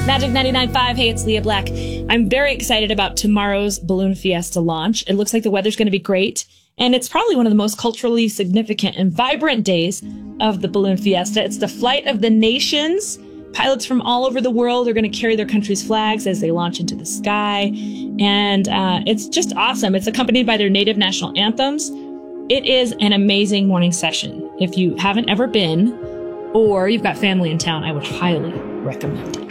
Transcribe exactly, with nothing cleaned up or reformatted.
Magic ninety-nine point five. Hey, it's Leah Black. I'm very excited about tomorrow's Balloon Fiesta launch. It looks like the weather's going to be great. And it's probably one of the most culturally significant and vibrant days of the Balloon Fiesta. It's the flight of the nations. Pilots from all over the world are going to carry their country's flags as they launch into the sky. And uh, it's just awesome. It's accompanied by their native national anthems. It is an amazing morning session. If you haven't ever been, or you've got family in town, I would highly recommend it.